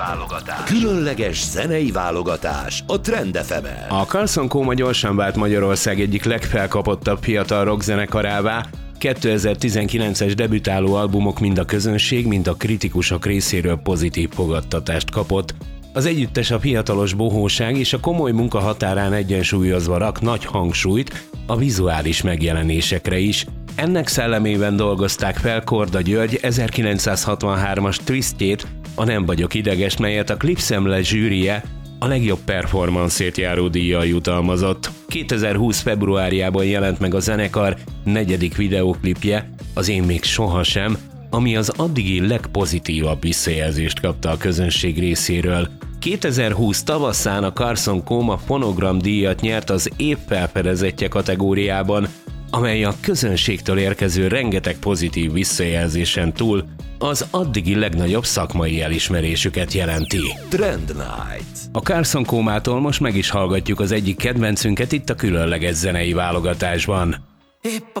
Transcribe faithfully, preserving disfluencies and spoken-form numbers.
válogatás. Különleges zenei válogatás a Trend ef emen. A Carson Coma gyorsan vált Magyarország egyik legfelkapottabb fiatal rockzenekarává. kétezer-tizenkilences debütáló albumok mind a közönség, mind a kritikusok részéről pozitív fogadtatást kapott. Az együttes a fiatalos bohóság és a komoly munka határán egyensúlyozva rak nagy hangsúlyt a vizuális megjelenésekre is. Ennek szellemében dolgozták fel Korda György ezerkilencszázhatvanhármas Twistjét, a Nem vagyok ideges, melyet a Klipszemle zsűrije a legjobb performanszért járó díjjal jutalmazott. kétezer-húsz februárjában jelent meg a zenekar negyedik videóklipje, az Én még sohasem, ami az addigi legpozitívabb visszajelzést kapta a közönség részéről. kétezer-húsz tavaszán a Carson Coma Fonogram díjat nyert az év felfedezetje kategóriában, amely a közönségtől érkező rengeteg pozitív visszajelzésen túl az addigi legnagyobb szakmai elismerésüket jelenti. Trend Night. A Carson Comától most meg is hallgatjuk az egyik kedvencünket itt a különleges zenei válogatásban. Épp a